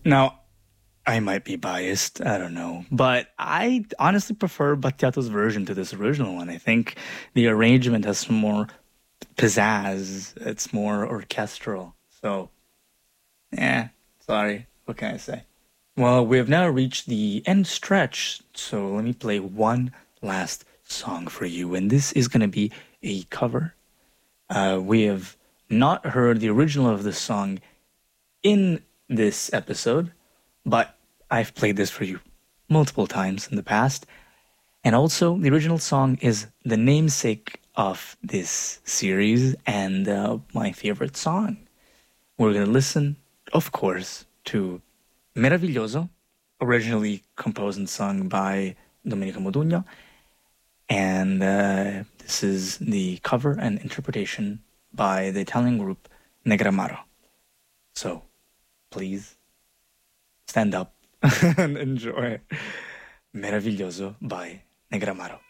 Now, I might be biased, I don't know, but I honestly prefer Battiato's version to this original one. I think the arrangement has some more pizzazz, it's more orchestral. So, sorry, what can I say? Well, we have now reached the end stretch, so let me play one last song for you, and this is going to be a cover. We have not heard the original of this song in this episode, but I've played this for you multiple times in the past. And also, the original song is the namesake of this series and my favorite song. We're going to listen, of course, to Meraviglioso, originally composed and sung by Domenica Modugno. And this is the cover and interpretation by the Italian group Negramaro. So, please stand up and enjoy Meraviglioso by Negramaro.